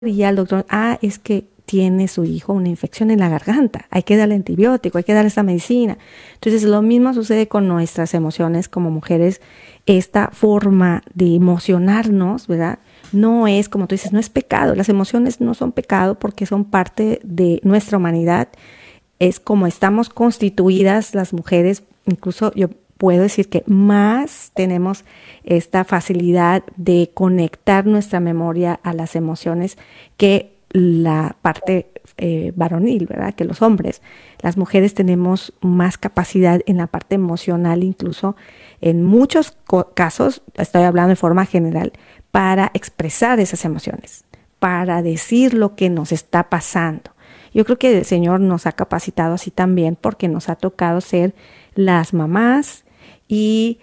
y ya el doctor, es que tiene su hijo una infección en la garganta, hay que darle antibiótico, hay que darle esta medicina. Entonces lo mismo sucede con nuestras emociones como mujeres. Esta forma de emocionarnos, ¿verdad? No es, como tú dices, no es pecado. Las emociones no son pecado porque son parte de nuestra humanidad. Es como estamos constituidas las mujeres, incluso yo puedo decir que más tenemos esta facilidad de conectar nuestra memoria a las emociones que la parte varonil, ¿verdad? Que los hombres. Las mujeres tenemos más capacidad en la parte emocional, incluso en muchos casos, estoy hablando de forma general, para expresar esas emociones, para decir lo que nos está pasando. Yo creo que el Señor nos ha capacitado así también porque nos ha tocado ser las mamás y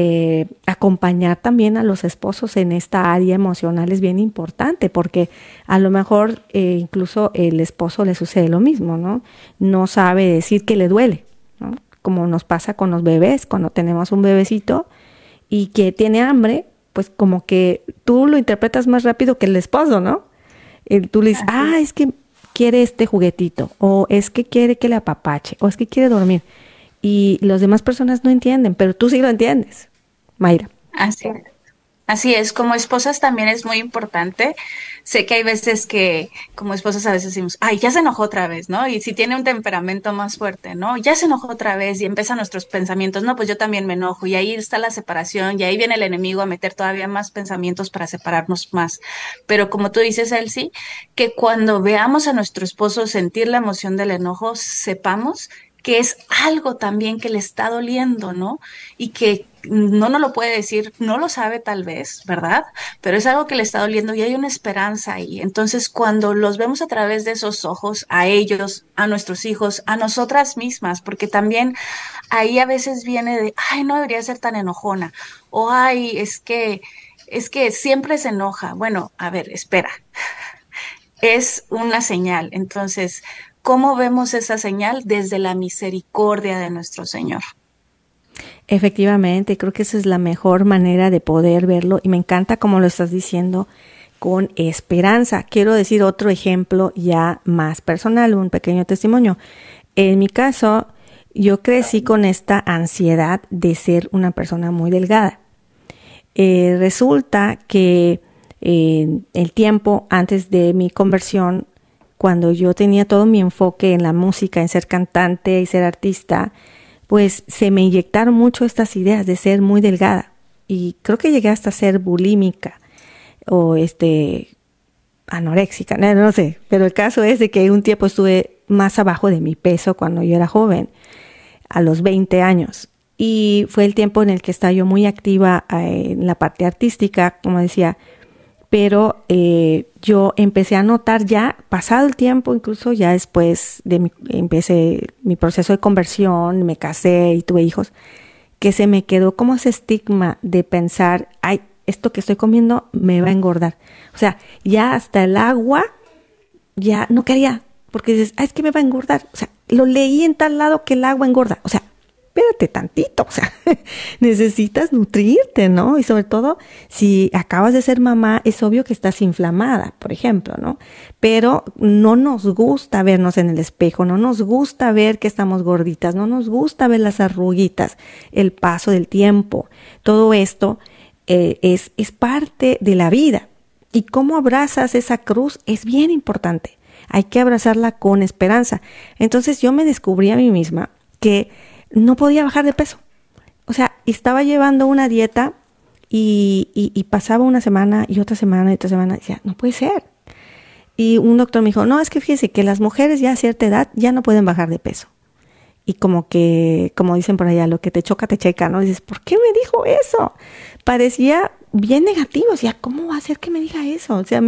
acompañar también a los esposos en esta área emocional es bien importante porque a lo mejor incluso el esposo le sucede lo mismo, ¿no? No sabe decir que le duele, ¿no? Como nos pasa con los bebés, cuando tenemos un bebecito y que tiene hambre, pues como que tú lo interpretas más rápido que el esposo, ¿no? Tú le dices, es que quiere este juguetito, o es que quiere que le apapache, o es que quiere dormir. Y las demás personas no entienden, pero tú sí lo entiendes, Mayra. Así es. Así es, como esposas también es muy importante. Sé que hay veces que como esposas a veces decimos, ay, ya se enojó otra vez, ¿no? Y si tiene un temperamento más fuerte, ¿no? Ya se enojó otra vez y empiezan nuestros pensamientos, no, pues yo también me enojo y ahí está la separación y ahí viene el enemigo a meter todavía más pensamientos para separarnos más. Pero como tú dices, Elsie, que cuando veamos a nuestro esposo sentir la emoción del enojo, sepamos que es algo también que le está doliendo, ¿no? Y que no nos lo puede decir, no lo sabe tal vez, ¿verdad? Pero es algo que le está doliendo y hay una esperanza ahí. Entonces, cuando los vemos a través de esos ojos, a ellos, a nuestros hijos, a nosotras mismas, porque también ahí a veces viene de, ay, no debería ser tan enojona, o ay, es que siempre se enoja. Bueno, a ver, espera, es una señal. Entonces, ¿cómo vemos esa señal? Desde la misericordia de nuestro Señor. Efectivamente, creo que esa es la mejor manera de poder verlo y me encanta como lo estás diciendo con esperanza. Quiero decir otro ejemplo ya más personal, un pequeño testimonio. En mi caso, yo crecí con esta ansiedad de ser una persona muy delgada. Resulta que el tiempo antes de mi conversión, cuando yo tenía todo mi enfoque en la música, en ser cantante y ser artista, pues se me inyectaron mucho estas ideas de ser muy delgada. Y creo que llegué hasta ser bulímica o anoréxica, no sé. Pero el caso es de que un tiempo estuve más abajo de mi peso cuando yo era joven, a los 20 años. Y fue el tiempo en el que estaba yo muy activa en la parte artística, como decía, pero yo empecé a notar ya, pasado el tiempo, incluso ya después de empecé mi proceso de conversión, me casé y tuve hijos, que se me quedó como ese estigma de pensar, ay, esto que estoy comiendo me va a engordar. O sea, ya hasta el agua ya no quería, porque dices, es que me va a engordar. O sea, lo leí en tal lado que el agua engorda. O sea, espérate tantito, o sea, necesitas nutrirte, ¿no? Y sobre todo, si acabas de ser mamá, es obvio que estás inflamada, por ejemplo, ¿no? Pero no nos gusta vernos en el espejo, no nos gusta ver que estamos gorditas, no nos gusta ver las arruguitas, el paso del tiempo. Todo esto es parte de la vida. Y cómo abrazas esa cruz es bien importante. Hay que abrazarla con esperanza. Entonces yo me descubrí a mí misma que no podía bajar de peso. O sea, estaba llevando una dieta y pasaba una semana y otra semana y otra semana. Y decía, no puede ser. Y un doctor me dijo, no, es que fíjese que las mujeres ya a cierta edad ya no pueden bajar de peso. Y como que, como dicen por allá, lo que te choca, te checa, ¿no? Y dices, ¿por qué me dijo eso? Parecía bien negativo. O sea, ¿cómo va a ser que me diga eso? O sea,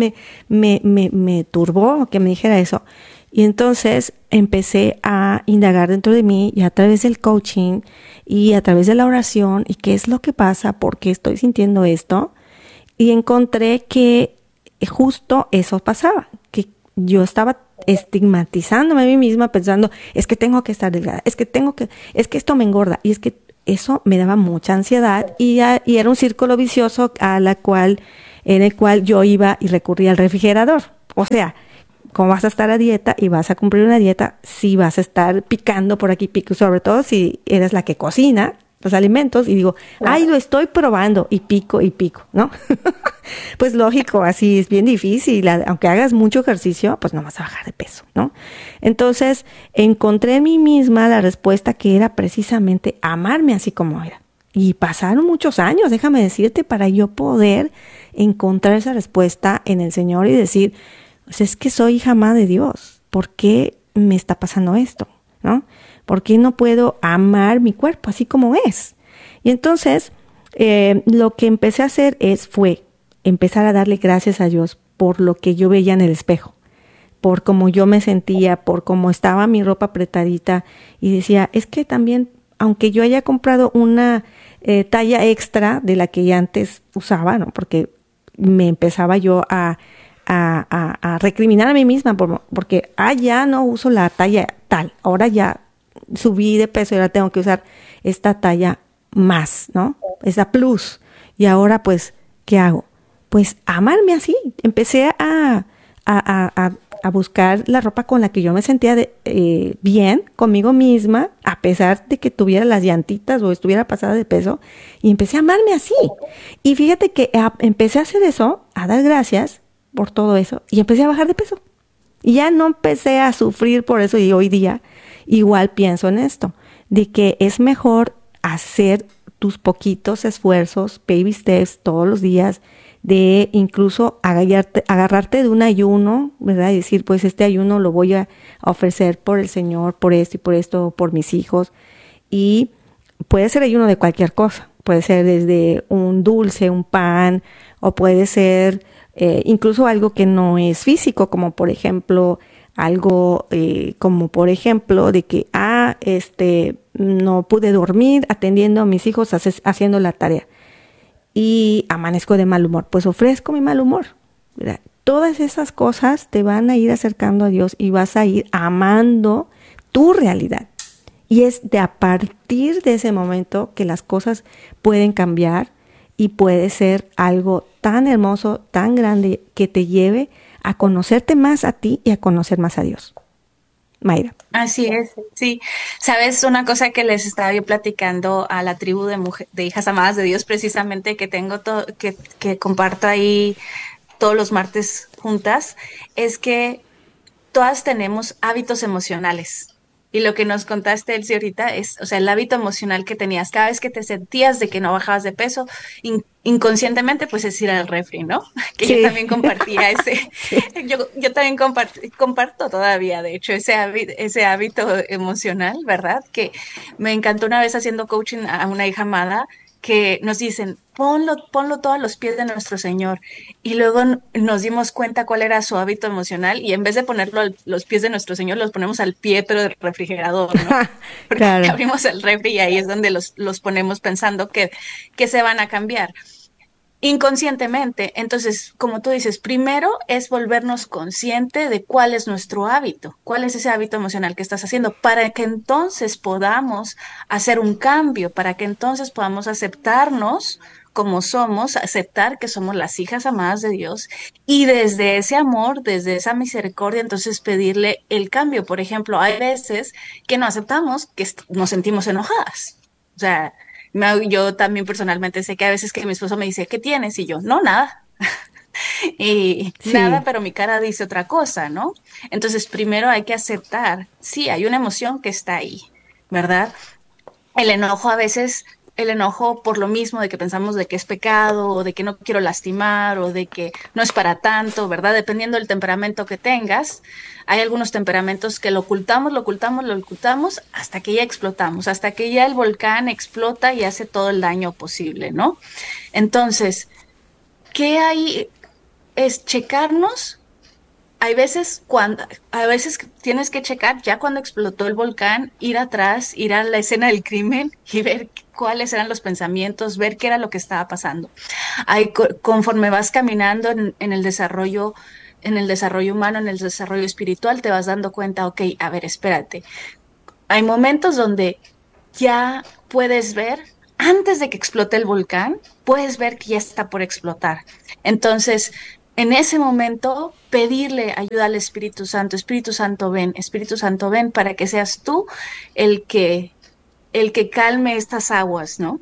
me turbó que me dijera eso. Y entonces empecé a indagar dentro de mí y a través del coaching y a través de la oración y qué es lo que pasa, por qué estoy sintiendo esto. Y encontré que justo eso pasaba, que yo estaba estigmatizándome a mí misma pensando, es que tengo que estar delgada, es que esto me engorda. Y es que eso me daba mucha ansiedad y era un círculo vicioso en el cual yo iba y recurría al refrigerador. O sea, ¿cómo vas a estar a dieta y vas a cumplir una dieta si vas a estar picando por aquí, pico, sobre todo si eres la que cocina los alimentos y digo, ay, Claro. lo estoy probando y pico, ¿no? Pues lógico, así es bien difícil, aunque hagas mucho ejercicio, pues no vas a bajar de peso, ¿no? Entonces, encontré en mí misma la respuesta que era precisamente amarme así como era. Y pasaron muchos años, déjame decirte, para yo poder encontrar esa respuesta en el Señor y decir, pues es que soy hija amada de Dios, ¿por qué me está pasando esto? ¿No? ¿Por qué no puedo amar mi cuerpo así como es? Y entonces, lo que empecé a hacer fue empezar a darle gracias a Dios por lo que yo veía en el espejo, por cómo yo me sentía, por cómo estaba mi ropa apretadita y decía, es que también, aunque yo haya comprado una talla extra de la que ya antes usaba, ¿no? Porque me empezaba yo a recriminar a mí misma porque, ya no uso la talla tal, ahora ya subí de peso y ahora tengo que usar esta talla más, ¿no? Esa plus. Y ahora, pues, ¿qué hago? Pues amarme así. Empecé a buscar la ropa con la que yo me sentía bien conmigo misma, a pesar de que tuviera las llantitas o estuviera pasada de peso, y empecé a amarme así. Y fíjate que empecé a hacer eso, a dar gracias por todo eso, y empecé a bajar de peso. Y ya no empecé a sufrir por eso, y hoy día igual pienso en esto, de que es mejor hacer tus poquitos esfuerzos, baby steps, todos los días, de incluso agarrarte de un ayuno, ¿verdad? Y decir, pues este ayuno lo voy a ofrecer por el Señor, por esto y por esto, por mis hijos. Y puede ser ayuno de cualquier cosa, puede ser desde un dulce, un pan, o puede ser incluso algo que no es físico, como por ejemplo, algo como por ejemplo de que, no pude dormir atendiendo a mis hijos, haciendo la tarea y amanezco de mal humor, pues ofrezco mi mal humor, ¿verdad? Todas esas cosas te van a ir acercando a Dios y vas a ir amando tu realidad. Y es de a partir de ese momento que las cosas pueden cambiar y puede ser algo tan hermoso, tan grande, que te lleve a conocerte más a ti y a conocer más a Dios. Mayra. Así es, sí. Sabes, una cosa que les estaba yo platicando a la tribu de hijas amadas de Dios, precisamente que tengo que comparto ahí todos los martes juntas, es que todas tenemos hábitos emocionales. Y lo que nos contaste, Elsie, ahorita es, o sea, el hábito emocional que tenías cada vez que te sentías de que no bajabas de peso, inconscientemente, pues es ir al refri, ¿no? Que yo Sí. también compartía Sí. yo también comparto todavía, de hecho, ese hábito emocional, ¿verdad? Que me encantó una vez haciendo coaching a una hija amada que nos dicen, ponlo todo a los pies de nuestro Señor. Y luego nos dimos cuenta cuál era su hábito emocional y en vez de ponerlo a los pies de nuestro Señor, los ponemos al pie, pero del refrigerador, ¿no? Porque Claro. abrimos el refri y ahí es donde los ponemos pensando que se van a cambiar inconscientemente. Entonces, como tú dices, primero es volvernos consciente de cuál es nuestro hábito, cuál es ese hábito emocional que estás haciendo, para que entonces podamos hacer un cambio, para que entonces podamos aceptarnos como somos, aceptar que somos las hijas amadas de Dios y desde ese amor, desde esa misericordia, entonces pedirle el cambio. Por ejemplo, hay veces que no aceptamos, que nos sentimos enojadas. O sea, yo también personalmente sé que a veces que mi esposo me dice, ¿qué tienes? Y yo, no, nada. Y nada, Sí. pero mi cara dice otra cosa, ¿no? Entonces, primero hay que aceptar, sí, hay una emoción que está ahí, ¿verdad? El enojo a veces, el enojo por lo mismo de que pensamos de que es pecado o de que no quiero lastimar o de que no es para tanto, ¿verdad? Dependiendo del temperamento que tengas, hay algunos temperamentos que lo ocultamos, lo ocultamos, lo ocultamos hasta que ya explotamos, hasta que ya el volcán explota y hace todo el daño posible, ¿no? Entonces, ¿qué hay? Es checarnos a veces tienes que checar ya cuando explotó el volcán, ir atrás, ir a la escena del crimen y ver cuáles eran los pensamientos, ver qué era lo que estaba pasando. Ahí, conforme vas caminando en el desarrollo humano, en el desarrollo espiritual, te vas dando cuenta, ok, a ver, espérate. Hay momentos donde ya puedes ver, antes de que explote el volcán, puedes ver que ya está por explotar. Entonces, en ese momento pedirle ayuda al Espíritu Santo, ven para que seas tú el que, el que calme estas aguas, ¿no?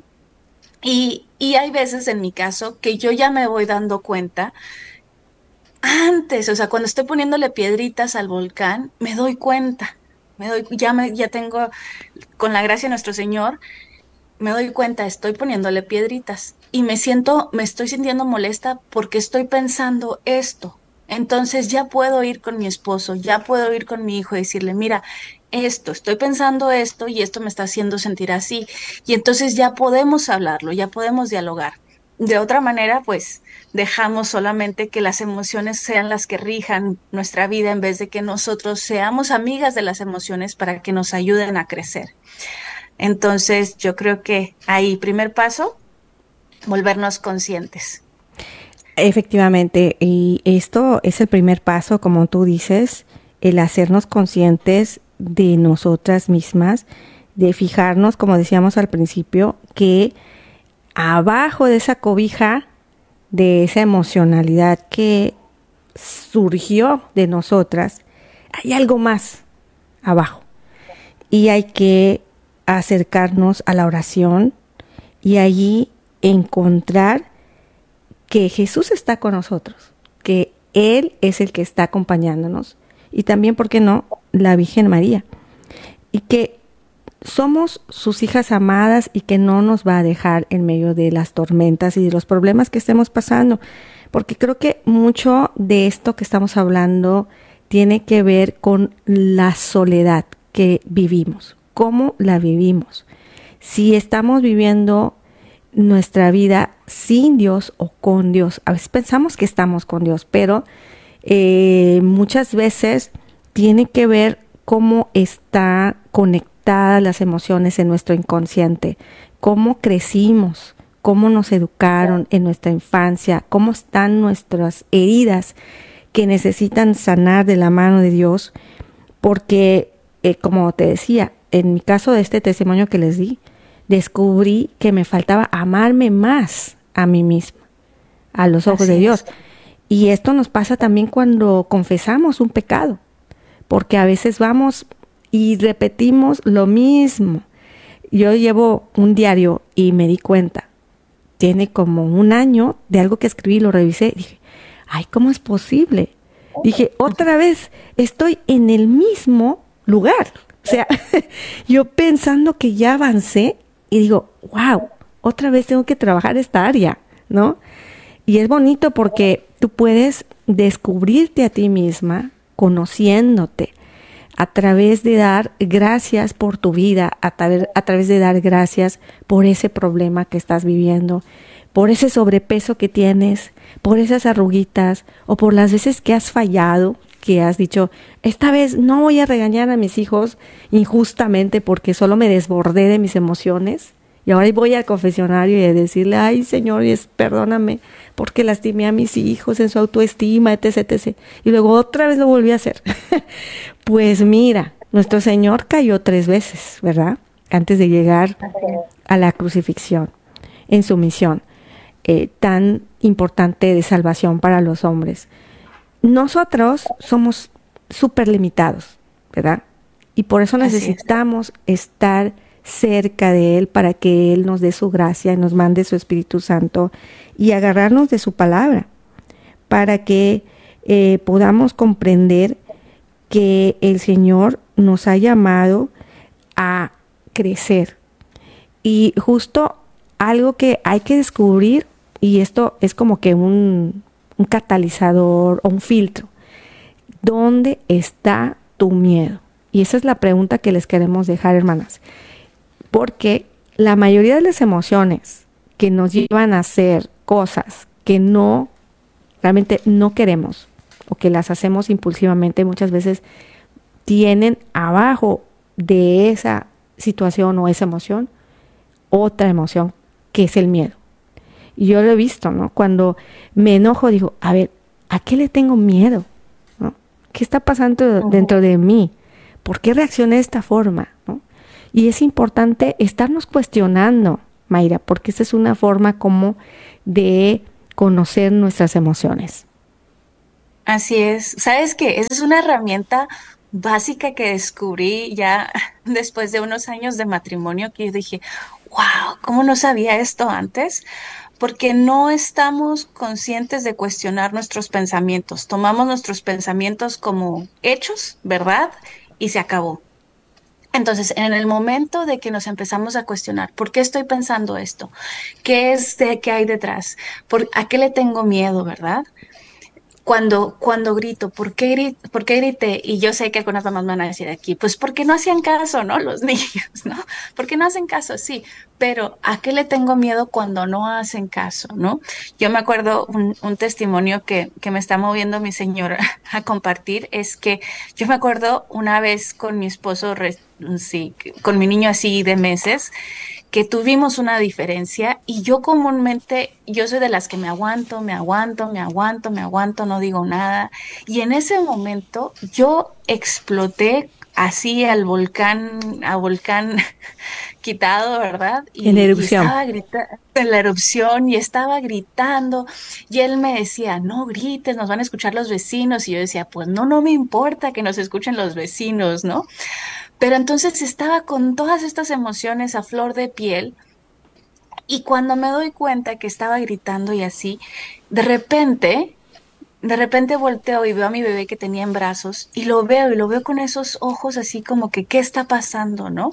Y hay veces en mi caso que yo ya me voy dando cuenta antes, o sea, cuando estoy poniéndole piedritas al volcán, me doy cuenta, ya tengo, con la gracia de nuestro Señor, me doy cuenta, estoy poniéndole piedritas y me estoy sintiendo molesta porque estoy pensando esto. Entonces ya puedo ir con mi esposo, ya puedo ir con mi hijo y decirle, mira, estoy pensando esto y esto me está haciendo sentir así. Y entonces ya podemos hablarlo, ya podemos dialogar. De otra manera, pues dejamos solamente que las emociones sean las que rijan nuestra vida en vez de que nosotros seamos amigas de las emociones para que nos ayuden a crecer. Entonces, yo creo que ahí, primer paso, volvernos conscientes. Efectivamente, y esto es el primer paso, como tú dices, el hacernos conscientes de nosotras mismas, de fijarnos, como decíamos al principio, que abajo de esa cobija, de esa emocionalidad que surgió de nosotras, hay algo más abajo. Y hay que acercarnos a la oración y allí encontrar que Jesús está con nosotros, que Él es el que está acompañándonos. Y también, ¿por qué no?, la Virgen María. Y que somos sus hijas amadas y que no nos va a dejar en medio de las tormentas y de los problemas que estemos pasando. Porque creo que mucho de esto que estamos hablando tiene que ver con la soledad que vivimos, cómo la vivimos. Si estamos viviendo nuestra vida sin Dios o con Dios. A veces pensamos que estamos con Dios, pero muchas veces tiene que ver cómo está conectadas las emociones en nuestro inconsciente, cómo crecimos, cómo nos educaron en nuestra infancia, cómo están nuestras heridas que necesitan sanar de la mano de Dios, porque como te decía, en mi caso de este testimonio que les di, descubrí que me faltaba amarme más a mí misma, a los ojos de Dios. Y esto nos pasa también cuando confesamos un pecado, porque a veces vamos y repetimos lo mismo. Yo llevo un diario y me di cuenta, tiene como un año de algo que escribí, lo revisé, y dije, ay, ¿cómo es posible? Dije, otra vez estoy en el mismo lugar. O sea, yo pensando que ya avancé, y digo, wow, otra vez tengo que trabajar esta área, ¿no? Y es bonito porque tú puedes descubrirte a ti misma, conociéndote, a través de dar gracias por tu vida, a través de dar gracias por ese problema que estás viviendo, por ese sobrepeso que tienes, por esas arruguitas, o por las veces que has fallado, que has dicho, esta vez no voy a regañar a mis hijos injustamente porque solo me desbordé de mis emociones. Y ahora voy al confesionario y a decirle, ay, Señor, perdóname porque lastimé a mis hijos en su autoestima, etc., etc. Y luego otra vez lo volví a hacer. Pues mira, nuestro Señor cayó 3 veces, ¿verdad? Antes de llegar a la crucifixión, en su misión tan importante de salvación para los hombres. Nosotros somos súper limitados, ¿verdad? Y por eso necesitamos estar cerca de Él para que Él nos dé su gracia y nos mande su Espíritu Santo y agarrarnos de su palabra para que podamos comprender que el Señor nos ha llamado a crecer. Y justo algo que hay que descubrir, y esto es como que un catalizador o un filtro. ¿Dónde está tu miedo? Y esa es la pregunta que les queremos dejar, hermanas. Porque la mayoría de las emociones que nos llevan a hacer cosas que realmente no queremos o que las hacemos impulsivamente, muchas veces tienen abajo de esa situación o esa emoción otra emoción que es el miedo. Y yo lo he visto, ¿no? Cuando me enojo digo, a ver, ¿a qué le tengo miedo? ¿No? ¿Qué está pasando dentro de mí? ¿Por qué reaccioné de esta forma? ¿No? Y es importante estarnos cuestionando, Mayra, porque esa es una forma como de conocer nuestras emociones. Así es. ¿Sabes qué? Esa es una herramienta básica que descubrí ya después de unos años de matrimonio que yo dije, wow, ¿cómo no sabía esto antes? Porque no estamos conscientes de cuestionar nuestros pensamientos. Tomamos nuestros pensamientos como hechos, ¿verdad? Y se acabó. Entonces, en el momento de que nos empezamos a cuestionar, ¿por qué estoy pensando esto? ¿Qué es de qué hay detrás? ¿A qué le tengo miedo, verdad? Cuando grito, ¿por qué grité? Y yo sé que algunas mamás me van a decir aquí, pues porque no hacían caso, ¿no? Los niños, ¿no? Porque no hacen caso, sí, pero ¿a qué le tengo miedo cuando no hacen caso, ¿no? Yo me acuerdo un testimonio que me está moviendo mi señora a compartir, es que yo me acuerdo una vez con mi esposo, sí, con mi niño así de meses, que tuvimos una diferencia y yo comúnmente, yo soy de las que me aguanto, me aguanto, me aguanto, me aguanto, no digo nada. Y en ese momento yo exploté así al volcán quitado, ¿verdad? En Y erupción. estaba gritando en la erupción y estaba gritando y él me decía, no grites, nos van a escuchar los vecinos. Y yo decía, pues no, no me importa que nos escuchen los vecinos, ¿no? Pero entonces estaba con todas estas emociones a flor de piel y cuando me doy cuenta que estaba gritando y así, de repente, de repente volteo y veo a mi bebé que tenía en brazos y lo veo con esos ojos así como que, ¿qué está pasando, no?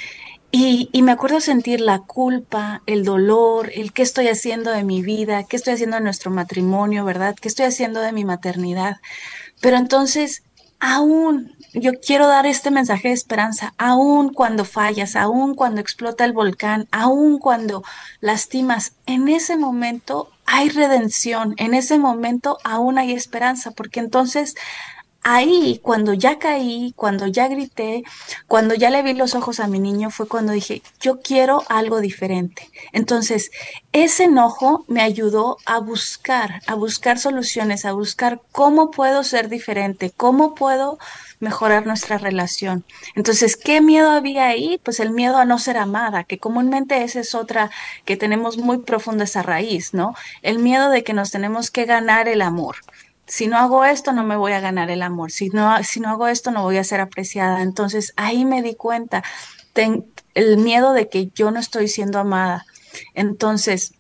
Y me acuerdo sentir la culpa, el dolor, el qué estoy haciendo de mi vida, qué estoy haciendo de nuestro matrimonio, ¿verdad? ¿Qué estoy haciendo de mi maternidad? Pero entonces, aún, yo quiero dar este mensaje de esperanza, aún cuando fallas, aún cuando explota el volcán, aún cuando lastimas, en ese momento hay redención, en ese momento aún hay esperanza, porque entonces ahí, cuando ya caí, cuando ya grité, cuando ya le vi los ojos a mi niño, fue cuando dije, yo quiero algo diferente. Entonces, ese enojo me ayudó a buscar soluciones, a buscar cómo puedo ser diferente, cómo puedo mejorar nuestra relación. Entonces, ¿qué miedo había ahí? Pues el miedo a no ser amada, que comúnmente esa es otra que tenemos muy profunda esa raíz, ¿no? El miedo de que nos tenemos que ganar el amor. Si no hago esto, no me voy a ganar el amor. Si no hago esto, no voy a ser apreciada. Entonces ahí me di cuenta, el miedo de que yo no estoy siendo amada. Entonces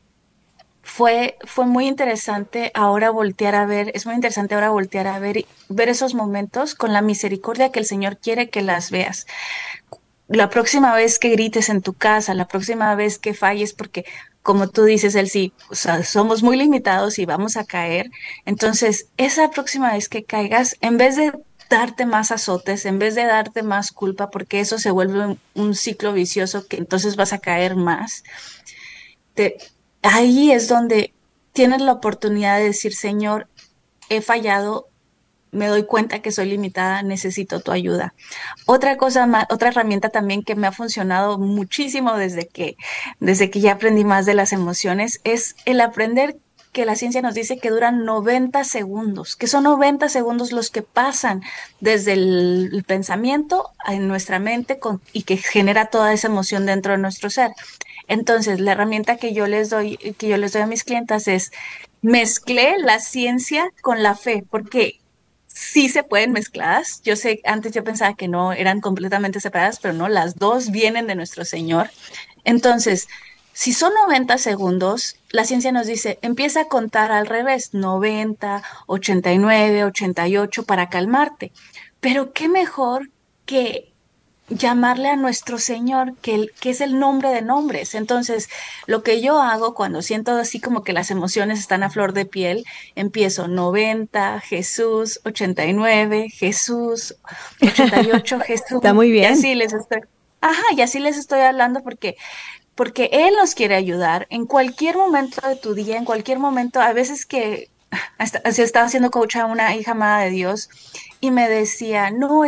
fue muy interesante ahora voltear a ver, es muy interesante ahora voltear a ver, ver esos momentos con la misericordia que el Señor quiere que las veas. La próxima vez que grites en tu casa, la próxima vez que falles, porque como tú dices, él sí, o sea, somos muy limitados y vamos a caer. Entonces, esa próxima vez que caigas, en vez de darte más azotes, en vez de darte más culpa, porque eso se vuelve un ciclo vicioso que entonces vas a caer más, te, ahí es donde tienes la oportunidad de decir, Señor, he fallado, me doy cuenta que soy limitada, necesito tu ayuda. Otra cosa más, otra herramienta también que me ha funcionado muchísimo desde que ya aprendí más de las emociones es el aprender que la ciencia nos dice que duran 90 segundos, que son 90 segundos los que pasan desde el pensamiento en nuestra mente y que genera toda esa emoción dentro de nuestro ser. Entonces, la herramienta que yo les doy a mis clientas es mezclé la ciencia con la fe, porque sí se pueden mezcladas. Yo sé, antes yo pensaba que no eran completamente separadas, pero no, las dos vienen de nuestro Señor. Entonces, si son 90 segundos, la ciencia nos dice, empieza a contar al revés, 90, 89, 88 para calmarte. Pero qué mejor que llamarle a nuestro Señor, que es el nombre de nombres. Entonces, lo que yo hago cuando siento así como que las emociones están a flor de piel, empiezo 90, Jesús, 89, Jesús, 88, Jesús, Está muy y bien. así les estoy, ajá, y así les estoy hablando porque Él nos quiere ayudar en cualquier momento de tu día, en cualquier momento, a veces que hasta, así estaba haciendo coach a una hija amada de Dios y me decía, no,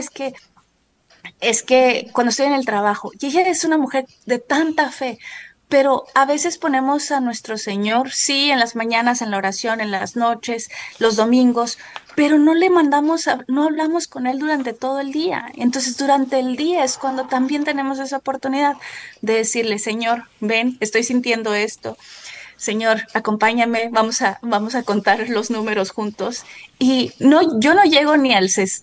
es que cuando estoy en el trabajo, y ella es una mujer de tanta fe, pero a veces ponemos a nuestro Señor, sí, en las mañanas, en la oración, en las noches, los domingos, pero no le mandamos, no hablamos con Él durante todo el día. Entonces, durante el día es cuando también tenemos esa oportunidad de decirle, Señor, ven, estoy sintiendo esto. Señor, acompáñame, vamos a contar los números juntos. Y no, yo no llego ni al